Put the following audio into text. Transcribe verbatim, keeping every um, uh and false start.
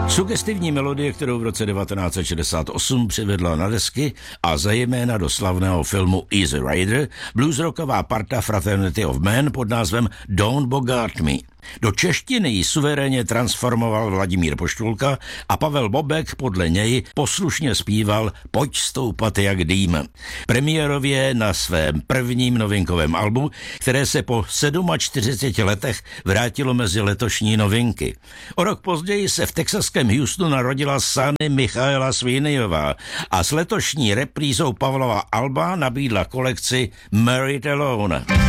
Sugestivní melodie, kterou v roce devatenáct set šedesát osm přivedla na desky a zejména do slavného filmu Easy Rider, bluesrocková parta Fraternity of Man pod názvem Don't Bogart Me. Do češtiny ji suverénně transformoval Vladimír Poštulka a Pavel Bobek podle něj poslušně zpíval Pojď stoupat jak dým. Premiérově na svém prvním novinkovém albu, které se po čtyřiceti sedmi letech vrátilo mezi letošní novinky. O rok později se v texaském Houstonu narodila Sunny Michaela Svinijová a s letošní reprízou Pavlova alba nabídla kolekci Married Alone.